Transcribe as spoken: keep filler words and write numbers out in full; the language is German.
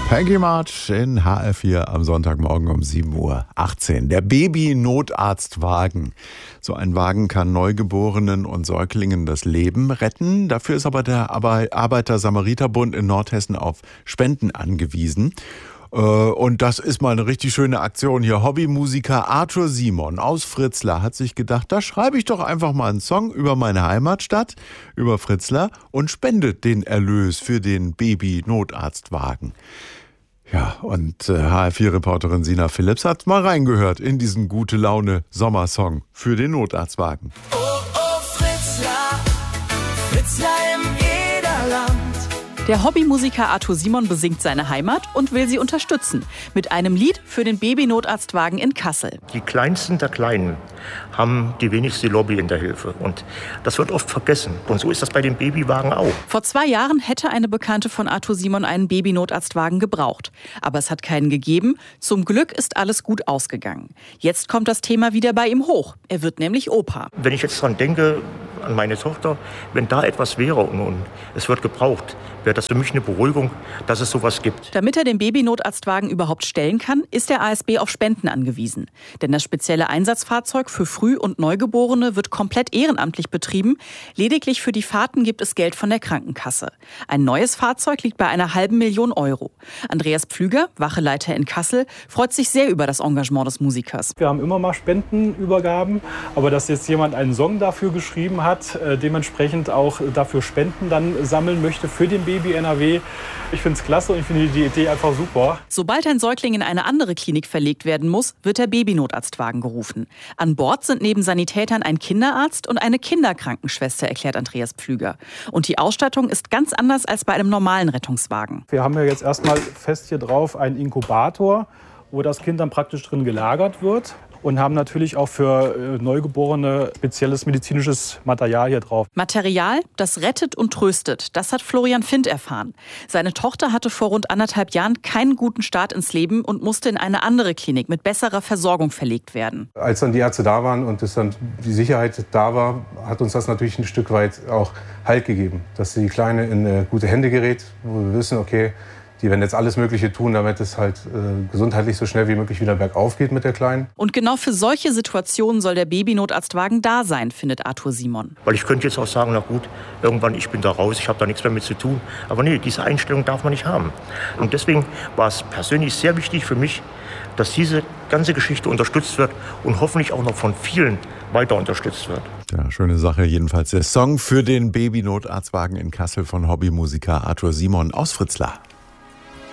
Hanky March in H R vier am Sonntagmorgen um sieben Uhr achtzehn. Der Baby-Notarztwagen. So ein Wagen kann Neugeborenen und Säuglingen das Leben retten. Dafür ist aber der Arbeiter-Samariter-Bund in Nordhessen auf Spenden angewiesen. Und das ist mal eine richtig schöne Aktion hier. Hobbymusiker Arthur Simon aus Fritzlar hat sich gedacht, da schreibe ich doch einfach mal einen Song über meine Heimatstadt, über Fritzlar und spendet den Erlös für den Baby-Notarztwagen. Ja, und äh, H R vier-Reporterin Sina Philipps hat mal reingehört in diesen Gute-Laune-Sommersong für den Notarztwagen. Oh, oh, Fritzlar, Fritzlar im Ederland. Der Hobbymusiker Arthur Simon besingt seine Heimat und will sie unterstützen. Mit einem Lied für den Baby-Notarztwagen in Kassel. Die Kleinsten der Kleinen haben die wenigste Lobby in der Hilfe. Und das wird oft vergessen. Und so ist das bei den Babywagen auch. Vor zwei Jahren hätte eine Bekannte von Arthur Simon einen Baby-Notarztwagen gebraucht. Aber es hat keinen gegeben. Zum Glück ist alles gut ausgegangen. Jetzt kommt das Thema wieder bei ihm hoch. Er wird nämlich Opa. Wenn ich jetzt dran denke, an meine Tochter, wenn da etwas wäre und, und es wird gebraucht, wäre das für mich eine Beruhigung, dass es sowas gibt. Damit er den Baby-Notarztwagen überhaupt stellen kann, ist der A S B auf Spenden angewiesen. Denn das spezielle Einsatzfahrzeug für Früh- und Neugeborene wird komplett ehrenamtlich betrieben. Lediglich für die Fahrten gibt es Geld von der Krankenkasse. Ein neues Fahrzeug liegt bei einer halben Million Euro. Andreas Pflüger, Wacheleiter in Kassel, freut sich sehr über das Engagement des Musikers. Wir haben immer mal Spendenübergaben, aber dass jetzt jemand einen Song dafür geschrieben hat, äh, dementsprechend auch dafür Spenden dann sammeln möchte für den Baby N R W. Ich finde es klasse und ich finde die Idee einfach super. Sobald ein Säugling in eine andere Klinik verlegt werden muss, wird der Baby-Notarztwagen gerufen. An Bord sind neben Sanitätern ein Kinderarzt und eine Kinderkrankenschwester, erklärt Andreas Pflüger. Und die Ausstattung ist ganz anders als bei einem normalen Rettungswagen. Wir haben ja jetzt erstmal fest hier drauf einen Inkubator, wo das Kind dann praktisch drin gelagert wird. Und haben natürlich auch für äh, Neugeborene spezielles medizinisches Material hier drauf. Material, das rettet und tröstet. Das hat Florian Findt erfahren. Seine Tochter hatte vor rund anderthalb Jahren keinen guten Start ins Leben und musste in eine andere Klinik mit besserer Versorgung verlegt werden. Als dann die Ärzte da waren und es dann die Sicherheit da war, hat uns das natürlich ein Stück weit auch Halt gegeben. Dass die Kleine in äh, gute Hände gerät, wo wir wissen, okay, die werden jetzt alles Mögliche tun, damit es halt äh, gesundheitlich so schnell wie möglich wieder bergauf geht mit der Kleinen. Und genau für solche Situationen soll der Baby-Notarztwagen da sein, findet Arthur Simon. Weil ich könnte jetzt auch sagen, na gut, irgendwann, ich bin da raus, ich habe da nichts mehr mit zu tun. Aber nee, diese Einstellung darf man nicht haben. Und deswegen war es persönlich sehr wichtig für mich, dass diese ganze Geschichte unterstützt wird und hoffentlich auch noch von vielen weiter unterstützt wird. Ja, schöne Sache jedenfalls. Der Song für den Baby-Notarztwagen in Kassel von Hobbymusiker Arthur Simon aus Fritzlar.